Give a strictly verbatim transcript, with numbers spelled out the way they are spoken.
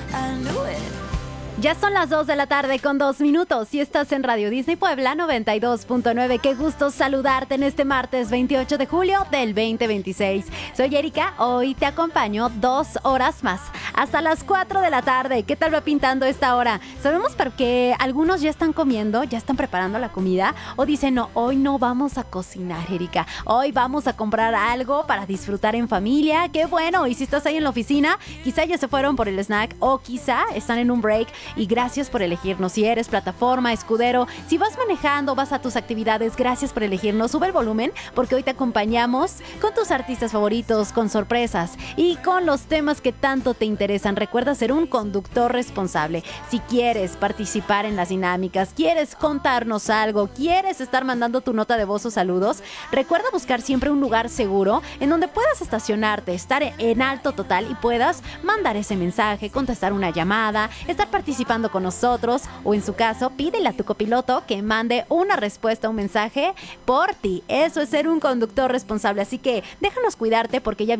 I knew it. Ya son las dos de la tarde con dos minutos y estás en Radio Disney Puebla noventa y dos punto nueve. Qué gusto saludarte en este martes veintiocho de julio del veinte veintiséis. Soy Erika, hoy te acompaño dos horas más, hasta las cuatro de la tarde. ¿Qué tal va pintando esta hora? Sabemos porque algunos ya están comiendo, ya están preparando la comida o dicen, no, hoy no vamos a cocinar, Erika. Hoy vamos a comprar algo para disfrutar en familia. ¡Qué bueno! Y si estás ahí en la oficina, quizá ya se fueron por el snack o quizá están en un break. Y gracias por elegirnos. Si eres plataforma, escudero, si vas manejando, vas a tus actividades, gracias por elegirnos. Sube el volumen porque hoy te acompañamos con tus artistas favoritos, con sorpresas y con los temas que tanto te interesan. Recuerda ser un conductor responsable. Si quieres participar en las dinámicas, quieres contarnos algo, quieres estar mandando tu nota de voz o saludos, recuerda buscar siempre un lugar seguro en donde puedas estacionarte, estar en alto total y puedas mandar ese mensaje, contestar una llamada, estar participando con nosotros o en su caso, pídele a tu copiloto que mande una respuesta, un mensaje por ti. Eso es ser un conductor responsable, así que déjanos cuidarte porque ya